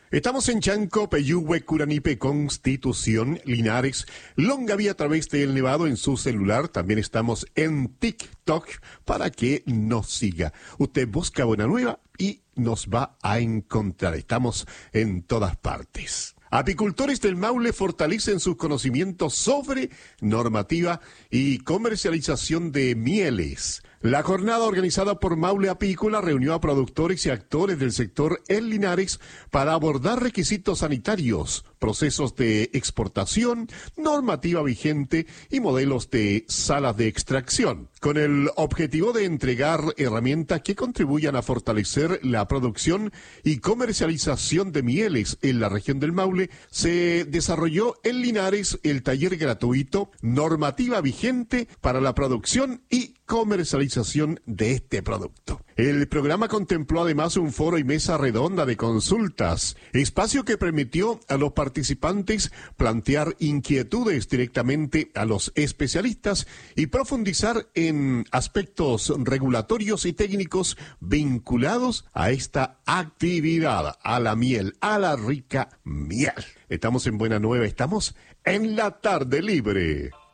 Estamos en Chanco, Peyúgue, Curanipe, Constitución, Linares, Longaví a través del Nevado en su celular. También estamos en TikTok para que nos siga. Usted busca Buena Nueva y nos va a encontrar. Estamos en todas partes. Apicultores del Maule fortalecen sus conocimientos sobre normativa y comercialización de mieles. La jornada organizada por Maule Apícola reunió a productores y actores del sector en Linares para abordar requisitos sanitarios, procesos de exportación, normativa vigente y modelos de salas de extracción, con el objetivo de entregar herramientas que contribuyan a fortalecer la producción y comercialización de mieles en la región del Maule. Se desarrolló en Linares el taller gratuito Normativa Vigente para la producción y comercialización de este producto. El programa contempló además un foro y mesa redonda de consultas, espacio que permitió a los participantes plantear inquietudes directamente a los especialistas y profundizar en aspectos regulatorios y técnicos vinculados a esta actividad, a la miel, a la rica miel. Estamos en Buena Nueva, estamos en la tarde libre.